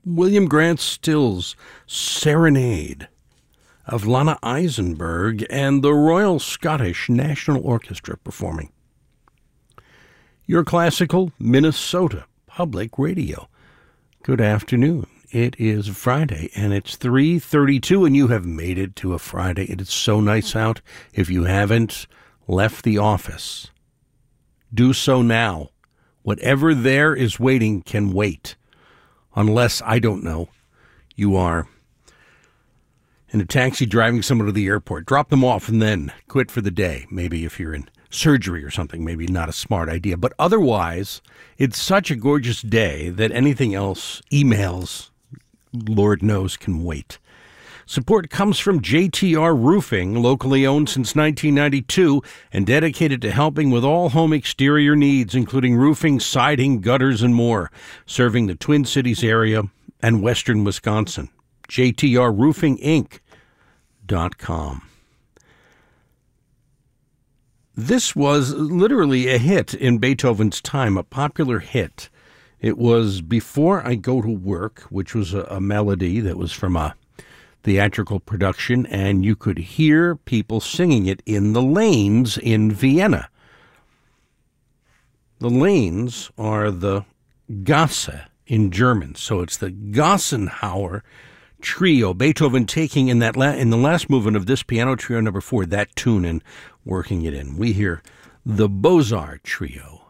William Grant Still's Serenade of Lana Eisenberg and the Royal Scottish National Orchestra performing. Your classical Minnesota Public Radio. Good afternoon. It is Friday, and it's 3:32, and you have made it to a Friday. It is so nice out. If you haven't left the office, do so now. Whatever there is waiting can wait. Unless, I don't know, you are in a taxi driving someone to the airport. Drop them off and then quit for the day. Maybe if you're in surgery or something, maybe not a smart idea. But otherwise, it's such a gorgeous day that anything else, emails, Lord knows, can wait. Support comes from JTR Roofing, locally owned since 1992 and dedicated to helping with all home exterior needs, including roofing, siding, gutters, and more, serving the Twin Cities area and western Wisconsin. JTRRoofingInc.com. This was literally a hit in Beethoven's time, a popular hit. It was Before I Go to Work, which was a melody that was from a theatrical production, and you could hear people singing it in the lanes in Vienna. The lanes are the Gasse in German, so it's the Gassenhauer Trio. Beethoven taking in the last movement of this piano trio number 4, that tune, and working it in. We hear the Beaux-Arts Trio.